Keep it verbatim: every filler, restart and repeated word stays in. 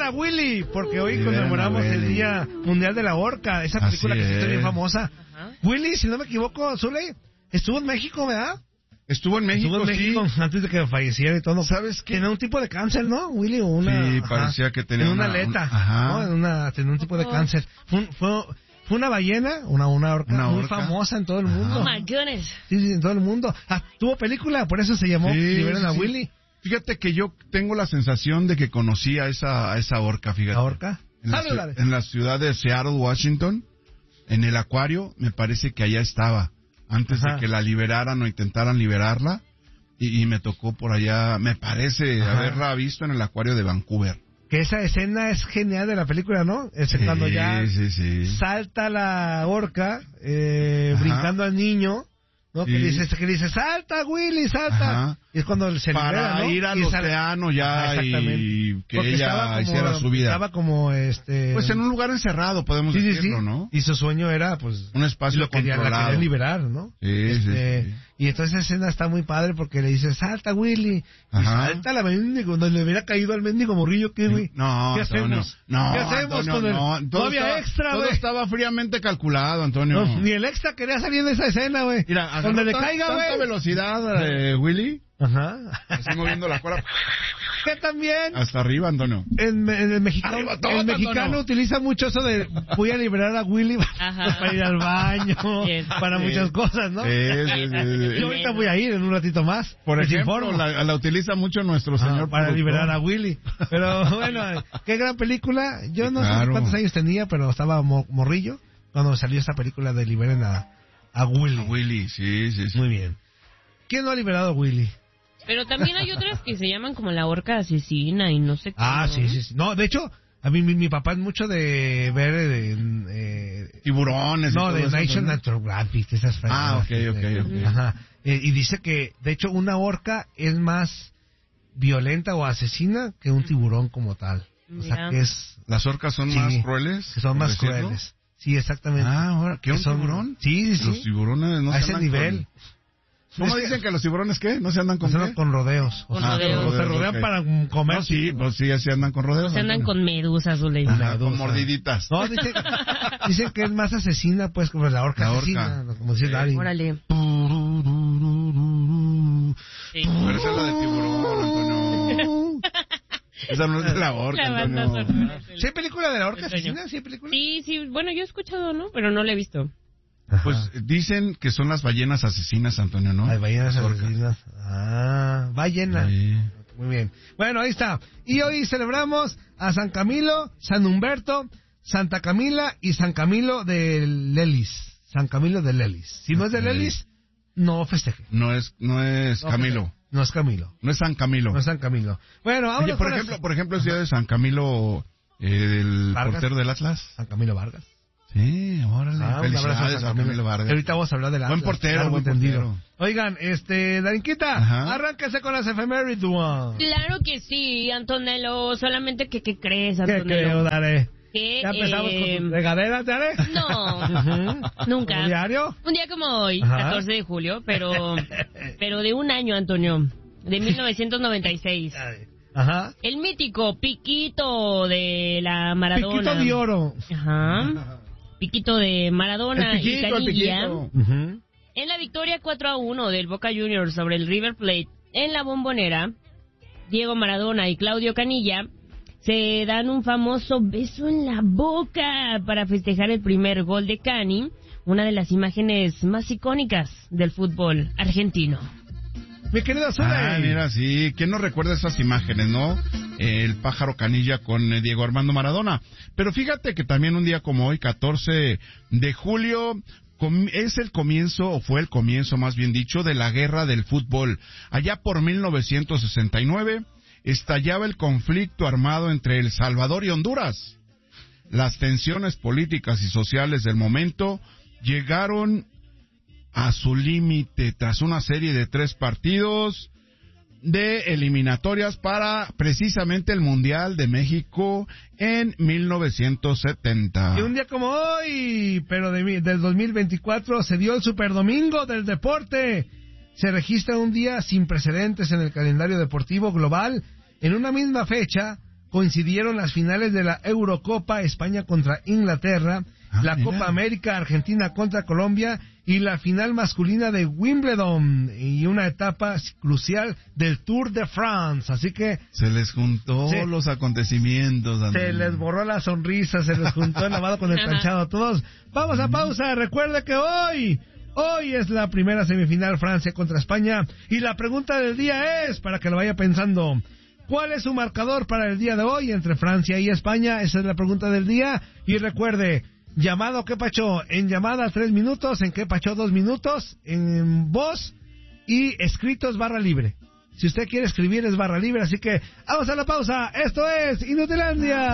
a Willy, porque hoy liberen conmemoramos el Día Mundial de la Horca, esa película Así que es bien famosa. Ajá. Willy, si no me equivoco, Zule, estuvo en México, ¿verdad? Estuvo en México, Estuvo en México sí. antes de que falleciera y todo. ¿Sabes qué? Tenía un tipo de cáncer, ¿no, Willy? O una, sí, parecía ajá, que tenía una, una aleta, un, ajá. ¿no? En una, tenía un tipo de cáncer. Fue, fue, fue una ballena, una, una orca una muy orca. famosa en todo el mundo. Oh my goodness. Sí, sí, en todo el mundo. Ah, tuvo película, por eso se llamó sí, Liberen sí, a sí. Willy. Fíjate que yo tengo la sensación de que conocí a esa, a esa orca, fíjate. ¿La orca? En la, en la ciudad de Seattle, Washington, en el acuario, me parece que allá estaba, antes Ajá. de que la liberaran o intentaran liberarla. Y, y me tocó por allá, me parece Ajá. haberla visto en el acuario de Vancouver. Que esa escena es genial de la película, ¿no? Es sí, cuando ya sí, sí. salta la orca, eh, brincando al niño, ¿no? Sí. Que dice, que dice, salta, Willy, salta. Ajá. Y es cuando se Para libera, ¿no? ir al y océano ya Ajá, y que Porque ella como, hiciera su vida. Estaba como, este... Pues en un lugar encerrado, podemos sí, decirlo, sí, sí. ¿no? Y su sueño era, pues... un espacio lo quería, controlado. La quería liberar, ¿no? Sí, este, sí, sí. Y entonces esa escena está muy padre porque le dice, salta, Willy. Ajá. Y salta la mendigo, donde le hubiera caído al mendigo morrillo, ¿qué, güey? No, ¿Qué Antonio, hacemos? no, ¿Qué hacemos Antonio, con el... no, no había estaba, extra, todo güey. estaba fríamente calculado, Antonio. No, ni el extra quería salir de esa escena, güey. Mira, donde le caiga, güey. Tanta velocidad, eh, Willy. Ajá. Así moviendo la cola. Que también. Hasta arriba, Antonio. En, en el mexicano, arriba, todo, el mexicano Antonio. Utiliza mucho eso de voy a liberar a Willy Ajá. para ir al baño, yes. para sí. muchas cosas, ¿no? Sí, sí, sí, Yo ahorita voy a ir en un ratito más. Por ejemplo, la, la utiliza mucho nuestro señor ah, para productor. liberar a Willy. Pero bueno, qué gran película. Yo sí, no claro. sé cuántos años tenía, pero estaba morrillo cuando salió esta película de Liberen a, a Willy. A Willy, sí, sí, sí. Muy bien. ¿Quién no ha liberado a Willy? Pero también hay otras que se llaman como la orca asesina y no sé qué. Ah, ¿no? sí, sí, sí. No, de hecho, a mí mi, mi papá es mucho de ver eh, eh, tiburones. No, de eso, National Geographic, esas frases. Ah, ok, ok, ok. Ajá. Eh, y dice que, de hecho, una orca es más violenta o asesina que un tiburón como tal. O sea, que es... ¿Las orcas son sí, más crueles? Que son más decirlo? crueles. Sí, exactamente. Ah, ahora, ¿qué, un son, tiburón? Sí, sí, sí. Los tiburones no a se ese nivel... Con... ¿Cómo es dicen que... que los tiburones qué? ¿No se andan con no se con rodeos? Con ah, rodeos. O se rodean okay. para comer. No, sí, pues sí, así andan con rodeos. Se andan con medusas, Zuley. Medusa. Con mordiditas. No, dicen, dicen que es más asesina, pues, como la orca la asesina. Orca. Como decir Dari. Órale. Sí. Pero esa es la de tiburón, Antonio. Esa no es de la orca, la Antonio. ¿Sí hay película de la orca asesina? ¿Sí hay película? Sí, sí. Bueno, yo he escuchado, ¿no? Pero no la he visto. Ajá. Pues dicen que son las ballenas asesinas, Antonio, ¿no? Las ballenas asesinas. Ah, ballenas. Sí. Muy bien. Bueno, ahí está. Y hoy celebramos a San Camilo, San Humberto, Santa Camila y San Camilo de Lelis. San Camilo de Lelis. Si no es de Lelis, no festeje. No es, no es no Camilo. Festeje. No es Camilo. No es San Camilo. No es San Camilo. Bueno, Oye, por ejemplo, las... por ejemplo, el día de San Camilo, eh, el Vargas. portero del Atlas. San Camilo Vargas. Sí, órale. Ah, felicidades a Camilo Vargas. Ahorita vamos a hablar de la... Buen portero, buen portero. Oigan, este, Darinquita, Ajá. arránquese con las efemérides. Claro que sí, Antonello. Solamente que, ¿qué crees, Antonello? ¿Qué creo, Daré? ¿Qué, ¿Ya empezamos eh... con tus regaderas, Daré? No, uh-huh. nunca. ¿Un diario? Un día como hoy, Ajá. catorce de julio, pero, pero de un año, Antonio, de mil novecientos noventa y seis. Ajá. El mítico Piquito de la Maradona. Piquito de oro. Ajá. Piquito de Maradona el piquito, y Canilla, el uh-huh. en la victoria cuatro a uno del Boca Juniors sobre el River Plate en la Bombonera, Diego Maradona y Claudio Canilla se dan un famoso beso en la boca para festejar el primer gol de Cani, una de las imágenes más icónicas del fútbol argentino. Mi querida Zule. Ah, mira, sí. ¿Quién no recuerda esas imágenes, no? El pájaro Canilla con eh, Diego Armando Maradona. Pero fíjate que también un día como hoy, catorce de julio, com- es el comienzo, o fue el comienzo, más bien dicho, de la guerra del fútbol. Allá por mil novecientos sesenta y nueve, estallaba el conflicto armado entre El Salvador y Honduras. Las tensiones políticas y sociales del momento llegaron a su límite tras una serie de tres partidos de eliminatorias para precisamente el Mundial de México en mil novecientos setenta. Y un día como hoy, pero de, del dos mil veinticuatro, se dio el Superdomingo del deporte. Se registra un día sin precedentes en el calendario deportivo global. En una misma fecha, coincidieron las finales de la Eurocopa, España contra Inglaterra, ah, la mira. Copa América, Argentina contra Colombia, y la final masculina de Wimbledon, y una etapa crucial del Tour de France. Así que se les juntó se, los acontecimientos. Andrés. Se les borró la sonrisa, se les juntó el lavado con el planchado a todos. Vamos a pausa. Recuerde que hoy, hoy es la primera semifinal, Francia contra España, y la pregunta del día es, para que lo vaya pensando, ¿cuál es su marcador para el día de hoy entre Francia y España? Esa es la pregunta del día. Y recuerde, llamado ¿Qué Pacho? En llamada tres minutos, en ¿Qué Pacho? dos minutos, en voz, y escritos barra libre. Si usted quiere escribir es barra libre, así que vamos a la pausa. Esto es Inutilandia.